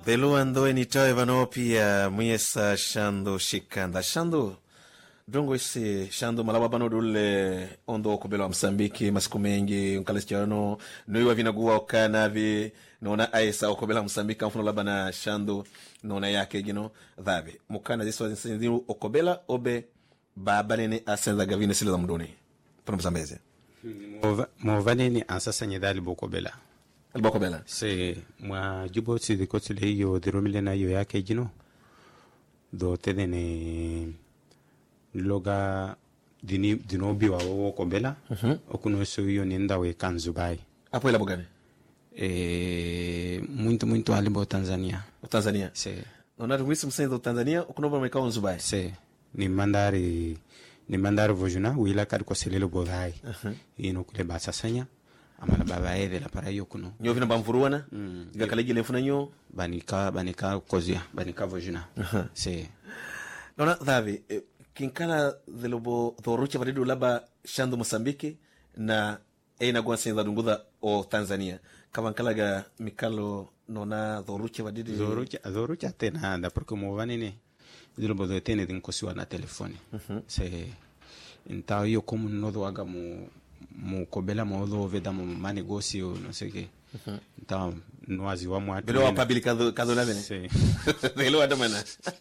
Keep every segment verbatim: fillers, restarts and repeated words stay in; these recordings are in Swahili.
Velo ando enitawe vano pia mwiesa shando shikanda. Shando, dongo isi shando malawa bano dule ondo okobela wa Msambiki, masiku mengi, unkalesichano, nuiwa vinaguwa okana vi, nona aisa okobela wa Msambiki, mfuno laba na shando, nona yake, you know, dhabi. Mukana ziswa zinsinziru okobela, obe, babanene asenza gavine sile za mdoni. Pano Msambeze. Movanene ansasa nyedali bokobela. Albokobela. Se mwa jubo si de kotule yo de romile na yo yake jino. Do tedene loga dini dinobi wa wo kobela. Mhm. Okuno so yo nenda we kanzubai. Apo ila bogane? Eh muito muito alibo Tanzania. O Tanzania. Se. Nona rumisi msendo Tanzania okuno ba meka onzubai. Se ni mandari ni mandari vojuna wila kad ko selelo bodai. Mhm. Ino kule basasanya. Amana baba eve la para yo kuno nyo vina bamfuruana mm. gakalegi le funa nyo banika banika kozia banika vojuna uh-huh. se nona dhavi eh, kinkala de lobo dorucha varidu laba shando Mosambiki na eina gwansenza dunguda o Tanzania kavankala ga mikalo nona dorucha varidu dorucha dorucha tena da porque mo vanene de lobo do tene din kosiwa na telefone uh-huh. se então yo como no do aga mo mu kobela mo do veda mo ma negócio não sei que uh-huh. Então nós vamos a velo a publicado cada vez sim velo a domana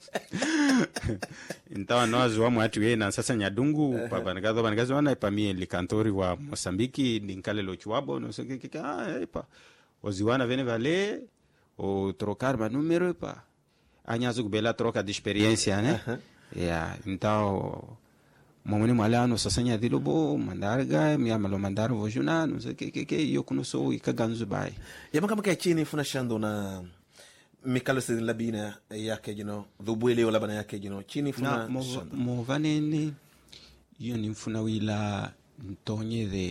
então nós vamos a tuer na sasa nyadungu uh-huh. Para bangazo bangazo na para mim ele cantor wa Moçambique dinkale lo chuabo não sei que que ah epa oziwana vene vale o trocar ma número pa anyazo bela troca de experiência né uh-huh. Yeah, então momoni malano sasanya dilobo mandarga mi amalo mandaro vojuna no sei que que que yo kunoso ikaganzu bai yama kama kai chini funa shando na mikalo se labina yake you know dhubwele wala bana yake you know chini funa mo, mo vanene yo ni funa wila ntonye de